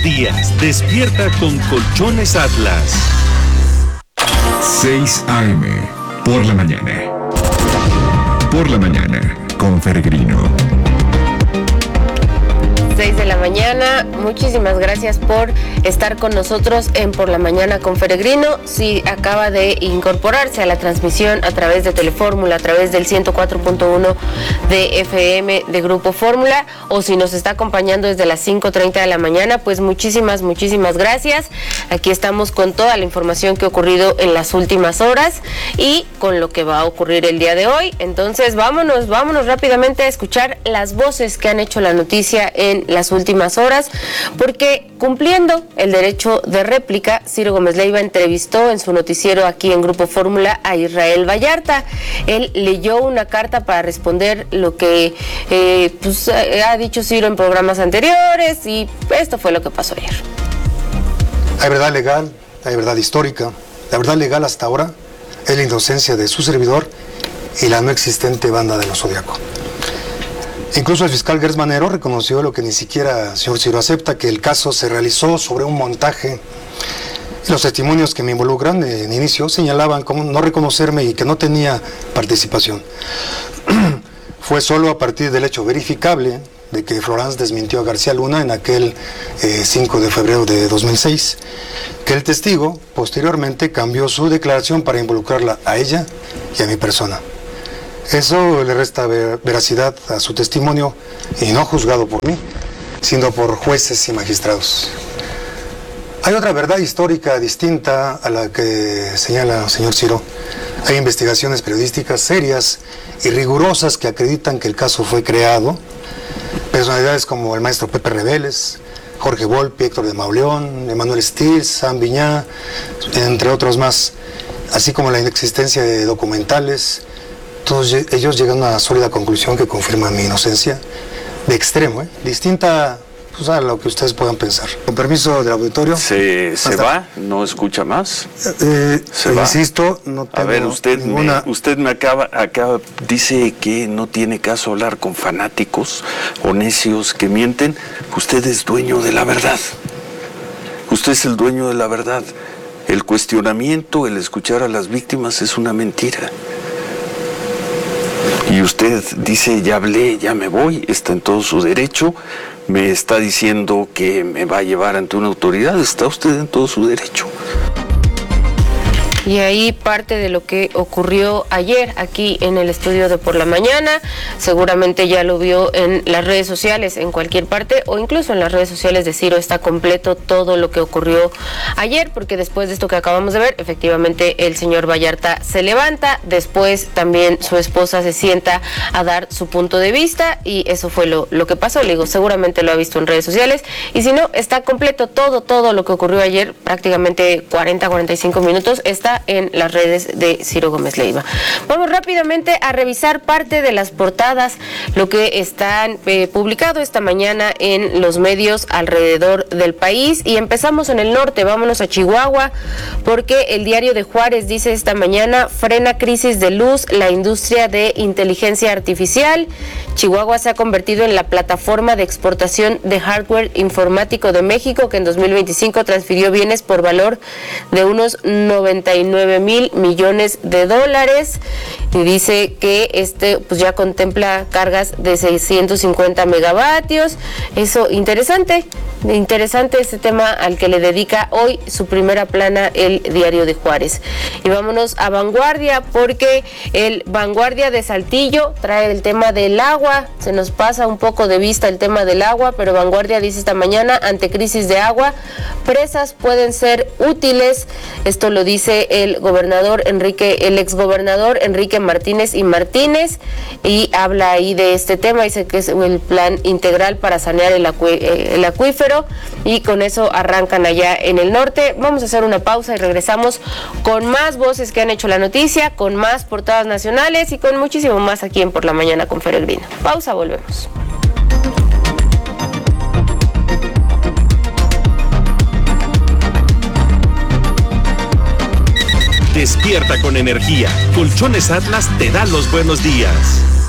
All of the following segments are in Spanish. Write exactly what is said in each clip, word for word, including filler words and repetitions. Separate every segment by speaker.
Speaker 1: días, despierta con Colchones Atlas.
Speaker 2: seis a eme, por la mañana. Por la mañana, con Peregrino.
Speaker 3: seis de la mañana, muchísimas gracias por estar con nosotros en Por la Mañana con Peregrino. Si acaba de incorporarse a la transmisión a través de Telefórmula, a través del ciento cuatro punto uno de F M de Grupo Fórmula, o si nos está acompañando desde las cinco treinta de la mañana, pues muchísimas, muchísimas gracias. Aquí estamos con toda la información que ha ocurrido en las últimas horas y con lo que va a ocurrir el día de hoy. Entonces vámonos, vámonos rápidamente a escuchar las voces que han hecho la noticia en las últimas horas, porque cumpliendo el derecho de réplica, Ciro Gómez Leiva entrevistó en su noticiero aquí en Grupo Fórmula a Israel Vallarta. Él leyó una carta para responder lo que eh, pues, ha dicho Ciro en programas anteriores, y esto fue lo que pasó ayer.
Speaker 4: Hay verdad legal, hay verdad histórica. La verdad legal hasta ahora es la inocencia de su servidor y la no existente banda de los Zodiaco. Incluso el fiscal Gers Manero reconoció lo que ni siquiera el señor Ciro acepta, que el caso se realizó sobre un montaje. Los testimonios que me involucran en inicio señalaban como no reconocerme y que no tenía participación. Fue solo a partir del hecho verificable de que Florence desmintió a García Luna en aquel eh, cinco de febrero de dos mil seis, que el testigo posteriormente cambió su declaración para involucrarla a ella y a mi persona. Eso le resta ver, veracidad a su testimonio, y no juzgado por mí, sino por jueces y magistrados. Hay otra verdad histórica distinta a la que señala el señor Ciro. Hay investigaciones periodísticas serias y rigurosas que acreditan que el caso fue creado. Personalidades como el maestro Pepe Reveles, Jorge Volpi, Héctor de Mauleón, Emanuel Stills, Sam Viñá, entre otros más, así como la inexistencia de documentales. Todos ellos llegan a una sólida conclusión que confirma mi inocencia, de extremo, ¿eh? distinta pues, a lo que ustedes puedan pensar. Con permiso del auditorio.
Speaker 5: ¿Se, se va? ¿No escucha más?
Speaker 4: Eh,
Speaker 5: ¿Se
Speaker 4: eh,
Speaker 5: va?
Speaker 4: Insisto, no tengo
Speaker 5: A ver, usted,
Speaker 4: ninguna...
Speaker 5: me, usted me acaba, acaba, dice que no tiene caso hablar con fanáticos o necios que mienten. Usted es dueño de la verdad. Usted es el dueño de la verdad. El cuestionamiento, el escuchar a las víctimas es una mentira. Y usted dice, ya hablé, ya me voy, está en todo su derecho, me está diciendo que me va a llevar ante una autoridad, está usted en todo su derecho.
Speaker 3: Y ahí parte de lo que ocurrió ayer aquí en el estudio de Por la Mañana. Seguramente ya lo vio en las redes sociales, en cualquier parte, o incluso en las redes sociales de Ciro está completo todo lo que ocurrió ayer, porque después de esto que acabamos de ver, efectivamente el señor Vallarta se levanta, después también su esposa se sienta a dar su punto de vista, y eso fue lo, lo que pasó. Le digo, seguramente lo ha visto en redes sociales, y si no, está completo todo, todo lo que ocurrió ayer, prácticamente cuarenta, cuarenta y cinco minutos, está en las redes de Ciro Gómez Leiva. Vamos rápidamente a revisar parte de las portadas, lo que están eh, publicado esta mañana en los medios alrededor del país, y empezamos en el norte. Vámonos a Chihuahua, porque el Diario de Juárez dice esta mañana: frena crisis de luz la industria de inteligencia artificial. Chihuahua se ha convertido en la plataforma de exportación de hardware informático de México, que en dos mil veinticinco transfirió bienes por valor de unos noventa y nueve mil millones de dólares, y dice que este pues ya contempla cargas de seiscientos cincuenta megavatios. Eso interesante, interesante este tema al que le dedica hoy su primera plana el Diario de Juárez. Y vámonos a Vanguardia, porque el Vanguardia de Saltillo trae el tema del agua. Se nos pasa un poco de vista el tema del agua, pero Vanguardia dice esta mañana: ante crisis de agua, presas pueden ser útiles. Esto lo dice el gobernador Enrique, el exgobernador Enrique Martínez y Martínez, y habla ahí de este tema. Dice que es el plan integral para sanear el, acu el acuífero, y con eso arrancan allá en el norte. Vamos a hacer una pausa y regresamos con más voces que han hecho la noticia, con más portadas nacionales y con muchísimo más aquí en Por la Mañana con Peregrino. Pausa, volvemos.
Speaker 1: Despierta con energía. Colchones Atlas te da los buenos días.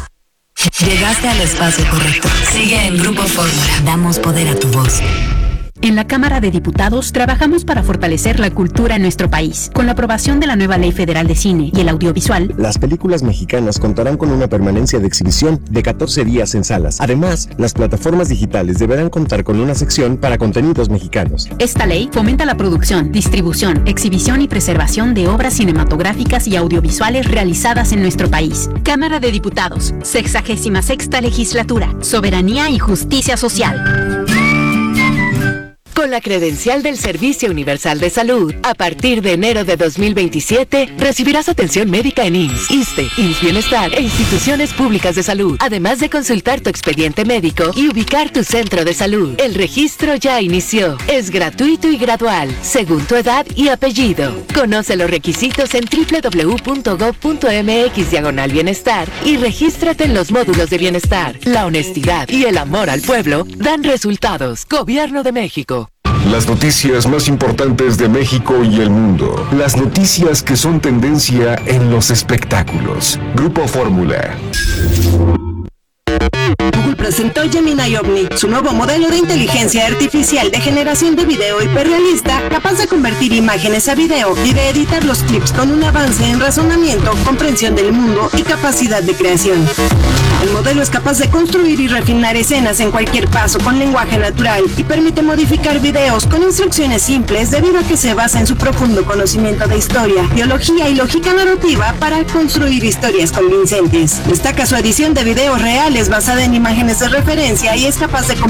Speaker 6: Llegaste al espacio correcto. Sigue en Grupo Fórmula. Damos poder a tu voz. En la Cámara de Diputados trabajamos para fortalecer la cultura en nuestro país. Con la aprobación de la nueva Ley Federal de Cine y el Audiovisual,
Speaker 7: las películas mexicanas contarán con una permanencia de exhibición de catorce días en salas. Además, las plataformas digitales deberán contar con una sección para contenidos mexicanos.
Speaker 6: Esta ley fomenta la producción, distribución, exhibición y preservación de obras cinematográficas y audiovisuales realizadas en nuestro país. Cámara de Diputados, sexagésima sexta legislatura, soberanía y justicia social.
Speaker 8: Con la credencial del Servicio Universal de Salud, a partir de enero de dos mil veintisiete, recibirás atención médica en I M S S, ISSSTE, I M S S Bienestar e instituciones públicas de salud, además de consultar tu expediente médico y ubicar tu centro de salud. El registro ya inició. Es gratuito y gradual, según tu edad y apellido. Conoce los requisitos en doble u doble u doble u punto gob punto eme equis diagonal bienestar y regístrate en los módulos de bienestar. La honestidad y el amor al pueblo dan resultados. Gobierno de México.
Speaker 2: Las noticias más importantes de México y el mundo. Las noticias que son tendencia en los espectáculos. Grupo Fórmula.
Speaker 9: Google presentó Gemini Omni, su nuevo modelo de inteligencia artificial de generación de video hiperrealista, capaz de convertir imágenes a video y de editar los clips con un avance en razonamiento, comprensión del mundo y capacidad de creación. El modelo es capaz de construir y refinar escenas en cualquier paso con lenguaje natural y permite modificar videos con instrucciones simples debido a que se basa en su profundo conocimiento de historia, biología y lógica narrativa para construir historias convincentes. Destaca su edición de videos reales basada en imágenes de referencia y es capaz de